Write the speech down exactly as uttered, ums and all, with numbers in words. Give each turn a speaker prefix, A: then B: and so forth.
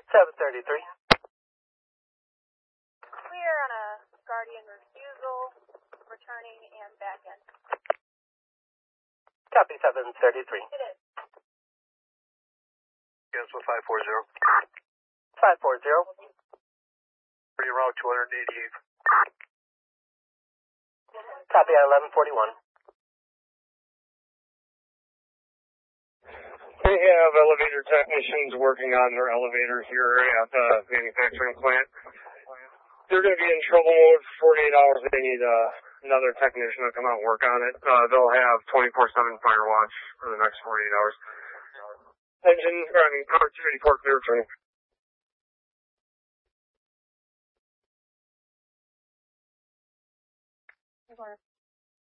A: seven thirty-three.
B: Clear on a Guardian refusal, returning and back in.
A: Copy seven thirty-three.
B: It is.
C: Cancel five four zero.
A: five four zero.
C: Pretty route two eighty-eight.
A: Copy on eleven forty-one.
D: We have elevator technicians working on their elevator here at the manufacturing plant. They're going to be in trouble mode for forty-eight hours. They need uh, another technician to come out and work on it. Uh, they'll have twenty-four seven fire watch for the next forty-eight hours. Engine, or I mean, power two eighty-four clear training.